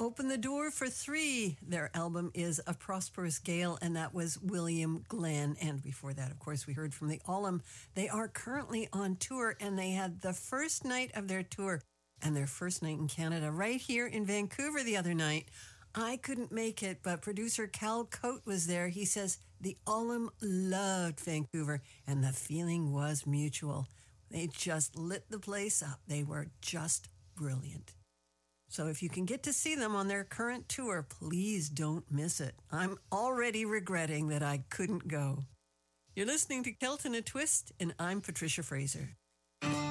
opened the door for three. Their album is A Prosperous Gale, and that was William Glenn. And before that, of course, we heard from the Ollum. They are currently on tour, and they had the first night of their tour and their first night in Canada right here in Vancouver the other night. I couldn't make it, but producer Cal Coate was there. He says the Ollum loved Vancouver, and the feeling was mutual. They just lit the place up. They were just brilliant. So if you can get to see them on their current tour, please don't miss it. I'm already regretting that I couldn't go. You're listening to Kelton A Twist, and I'm Patricia Fraser.